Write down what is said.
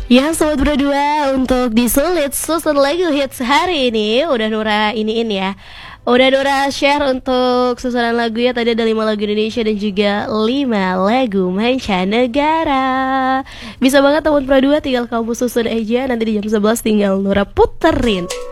Ya sobat berdua, untuk disulit susun lagu hits hari ini udah Nura iniin ya. Udah Nura share untuk susunan lagunya. Tadi ada 5 lagu Indonesia dan juga 5 lagu mancanegara. Bisa banget teman berdua, tinggal kamu susun aja. Nanti di jam 11 tinggal Nura puterin.